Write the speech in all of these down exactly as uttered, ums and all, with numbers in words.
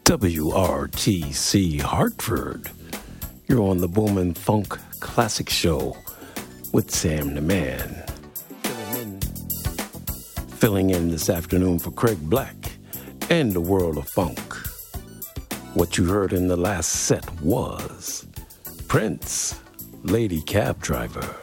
W R T C Hartford. You're on the Boomin' Funk Classic Show with Sam the Man. Filling in, filling in this afternoon for Craig Black and the World of Funk. What you heard in the last set was Prince, Lady Cab Driver.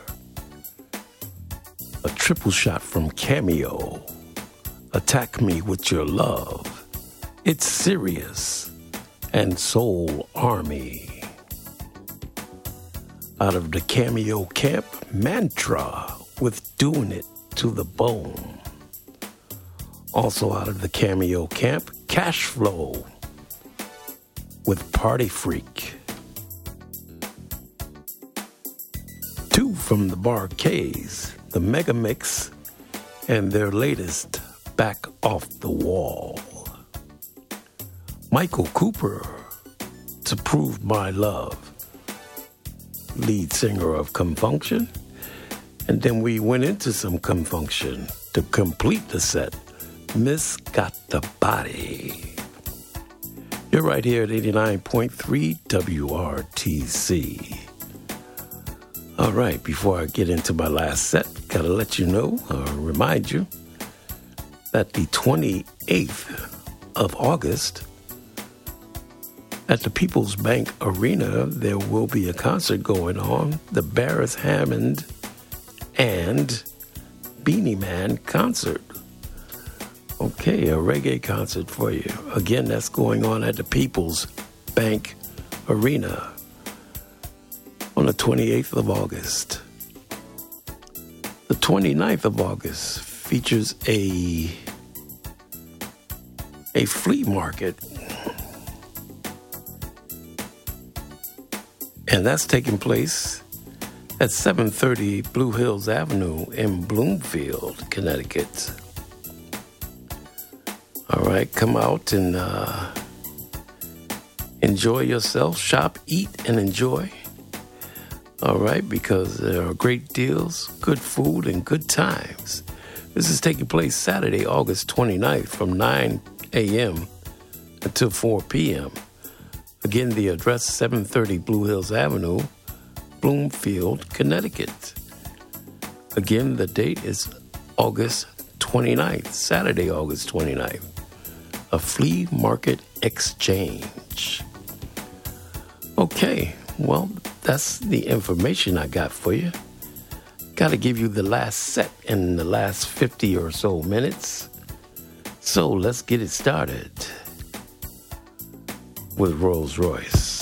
A triple shot from Cameo, Attack Me With Your Love, It's Serious, and Soul Army. Out of the Cameo camp, Mantra with Doing It to the Bone. Also out of the Cameo camp, Cash Flow with Party Freak. Two from the Bar-Kays, the Mega Mix, and their latest, Back Off the Wall. Michael Cooper, To Prove My Love, lead singer of Confunction. And then we went into some Confunction to complete the set, Miss Got the Body. You're right here at eighty-nine point three W R T C. All right, before I get into my last set, gotta let you know, or remind you, that the twenty-eighth of August, at the People's Bank Arena, there will be a concert going on, the Barris Hammond and Beanie Man concert. Okay, a reggae concert for you. Again, that's going on at the People's Bank Arena on the twenty-eighth of August. The twenty-ninth of August features a, a flea market. And that's taking place at seven thirty Blue Hills Avenue in Bloomfield, Connecticut. All right, come out and uh, enjoy yourself. Shop, eat, and enjoy. All right, because there are great deals, good food, and good times. This is taking place Saturday, August twenty-ninth from nine a.m. until four p.m. Again, the address, seven thirty Blue Hills Avenue, Bloomfield, Connecticut. Again, the date is August twenty-ninth, Saturday, August twenty-ninth. A flea market exchange. Okay, well, that's the information I got for you. Got to give you the last set in the last fifty or so minutes. So let's get it started with Rolls Royce.